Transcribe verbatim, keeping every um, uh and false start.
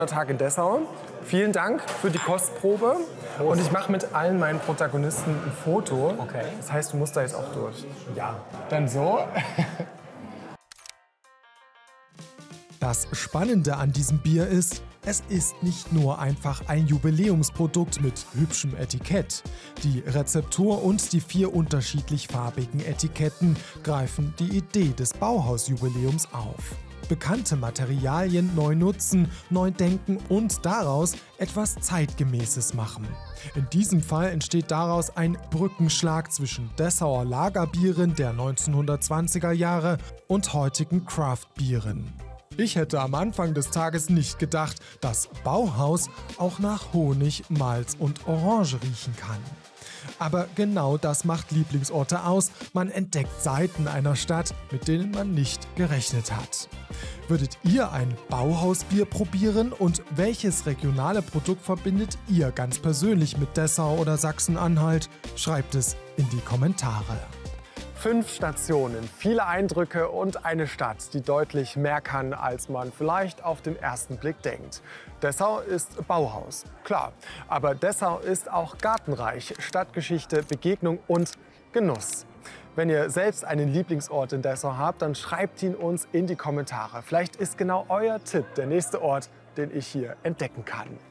Tag in Dessau. Vielen Dank für die Kostprobe. Und ich mache mit allen meinen Protagonisten ein Foto. Okay. Das heißt, du musst da jetzt auch durch. Ja, dann so. Das Spannende an diesem Bier ist, es ist nicht nur einfach ein Jubiläumsprodukt mit hübschem Etikett. Die Rezeptur und die vier unterschiedlich farbigen Etiketten greifen die Idee des Bauhausjubiläums auf. Bekannte Materialien neu nutzen, neu denken und daraus etwas Zeitgemäßes machen. In diesem Fall entsteht daraus ein Brückenschlag zwischen Dessauer Lagerbieren der neunzehnhundertzwanziger Jahre und heutigen Craftbieren. Ich hätte am Anfang des Tages nicht gedacht, dass Bauhaus auch nach Honig, Malz und Orange riechen kann. Aber genau das macht Lieblingsorte aus. Man entdeckt Seiten einer Stadt, mit denen man nicht gerechnet hat. Würdet ihr ein Bauhausbier probieren und welches regionale Produkt verbindet ihr ganz persönlich mit Dessau oder Sachsen-Anhalt? Schreibt es in die Kommentare. Fünf Stationen, viele Eindrücke und eine Stadt, die deutlich mehr kann, als man vielleicht auf den ersten Blick denkt. Dessau ist Bauhaus, klar. Aber Dessau ist auch gartenreich, Stadtgeschichte, Begegnung und Genuss. Wenn ihr selbst einen Lieblingsort in Dessau habt, dann schreibt ihn uns in die Kommentare. Vielleicht ist genau euer Tipp der nächste Ort, den ich hier entdecken kann.